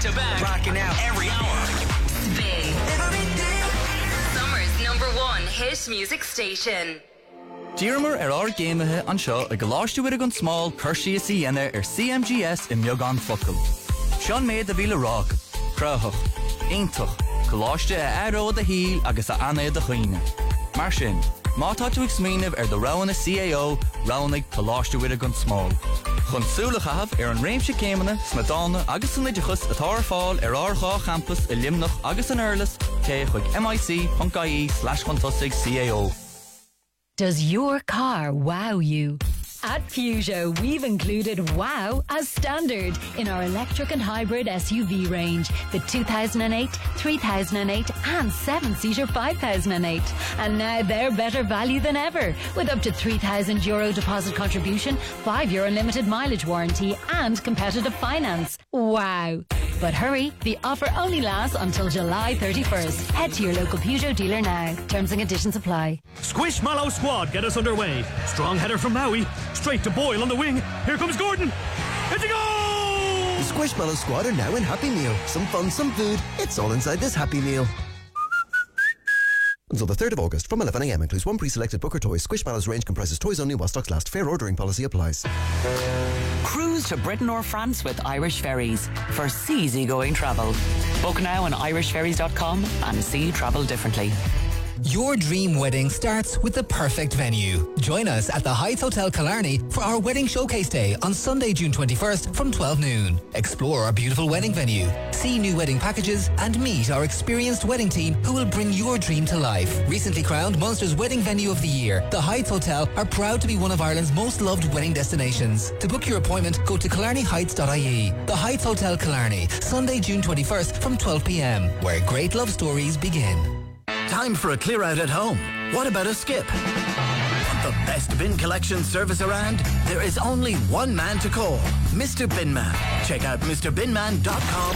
to back. Rocking out every hour. Big. Summer's #1 hit music station. Díramar ar géimethe an seo a goláiste with a gun small Hershey Sienna CMGS in Miogan Focal. Sean made the Vila Rock, Crahach, Eintach, goláiste a Arrow the Heel agus a Anna the Chuine. Marshin, Mátá tú exmínimh the Rowan a CAO, Rowannig goláiste with a gun small. Chun súla chahab an réimse céimena, smadána agus san lidichus atá fáil Rá campus I Limnach agus an Earlas, cé chuig mic.ie/chuntusig CAO. Does your car wow you? At Peugeot, we've included wow as standard in our electric and hybrid SUV range. The 2008, 3008 and 7-seater 5008. And now they're better value than ever with up to €3,000 deposit contribution, 5 year unlimited mileage warranty and competitive finance. Wow. But hurry, the offer only lasts until July 31st. Head to your local Peugeot dealer now. Terms and conditions apply. Squishmallow squad get us underway. Strong header from Maui. Straight to Boyle on the wing. Here comes Gordon. It's a goal! The Squishmallow squad are now in Happy Meal. Some fun, some food. It's all inside this Happy Meal. Until the 3rd of August, from 11 a.m. includes one pre-selected Booker toy. Squishmallow's range comprises toys only while stocks last. Fair ordering policy applies. Cruise to Britain or France with Irish Ferries for easy-going travel. Book now on irishferries.com and see travel differently. Your dream wedding starts with the perfect venue. Join us at the Heights Hotel Killarney for our Wedding Showcase Day on Sunday, June 21st from 12 noon. Explore our beautiful wedding venue, see new wedding packages and meet our experienced wedding team who will bring your dream to life. Recently crowned Munster's Wedding Venue of the Year, the Heights Hotel are proud to be one of Ireland's most loved wedding destinations. To book your appointment, go to killarneyheights.ie. The Heights Hotel Killarney, Sunday, June 21st from 12 p.m, where great love stories begin. Time for a clear out at home. What about a skip? Want the best bin collection service around? There is only one man to call, Mr. Binman. Check out MrBinman.com